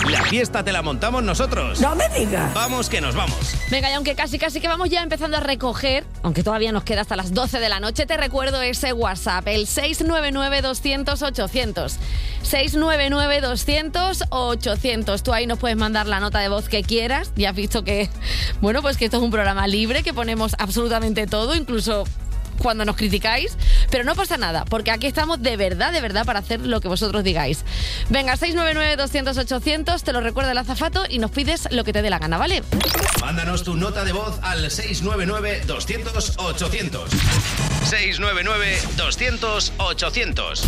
La fiesta te la montamos nosotros. ¡No me digas! Vamos que nos vamos. Venga, y aunque casi que vamos ya empezando a recoger, aunque todavía nos queda hasta las 12 de la noche, te recuerdo ese WhatsApp, el 699-200-800. 699-200-800. Tú ahí nos puedes mandar la nota de voz que quieras. Ya has visto que, bueno, pues que esto es un programa libre, que ponemos absolutamente todo, incluso cuando nos criticáis, pero no pasa nada, porque aquí estamos de verdad, para hacer lo que vosotros digáis. Venga, 699-200-800, te lo recuerda el azafato y nos pides lo que te dé la gana, ¿vale? Mándanos tu nota de voz al 699-200-800. 699-200-800.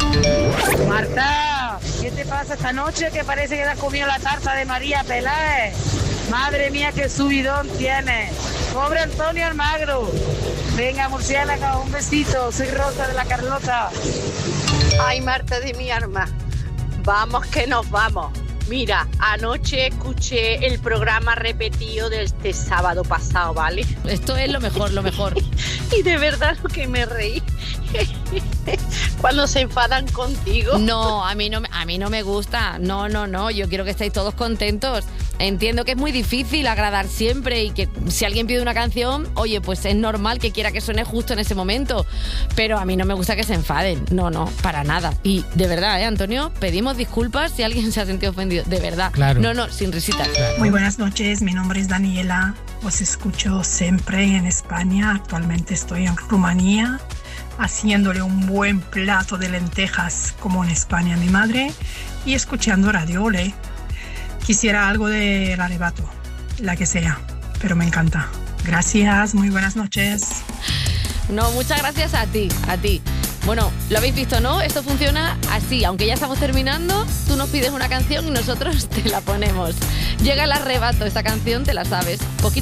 Marta, ¿qué te pasa esta noche que parece que te has comido la tarta de María Peláez? Madre mía, qué subidón tienes. Pobre Antonio Almagro. Venga, murciélaga, un besito. Soy Rosa de la Carlota. Ay, Marta de mi arma. Vamos que nos vamos. Mira, anoche escuché el programa repetido de este sábado pasado, ¿vale? Esto es lo mejor, lo mejor. Y de verdad lo que me reí. Cuando se enfadan contigo. No, a mí no me gusta. No, yo quiero que estéis todos contentos. Entiendo que es muy difícil agradar siempre y que si alguien pide una canción, oye, pues es normal que quiera que suene justo en ese momento. Pero a mí no me gusta que se enfaden. No, para nada. Y de verdad, Antonio, pedimos disculpas si alguien se ha sentido ofendido. De verdad. Claro. No, sin risitas. Claro. Muy buenas noches, mi nombre es Daniela. Os escucho siempre en España. Actualmente estoy en Rumanía, haciéndole un buen plato de lentejas como en España a mi madre y escuchando Radio Ole. Quisiera algo del Arrebato, la que sea, pero me encanta. Gracias, muy buenas noches. No, muchas gracias a ti. Bueno, lo habéis visto, ¿no? Esto funciona así. Aunque ya estamos terminando, tú nos pides una canción y nosotros te la ponemos. Llega el Arrebato, esta canción te la sabes.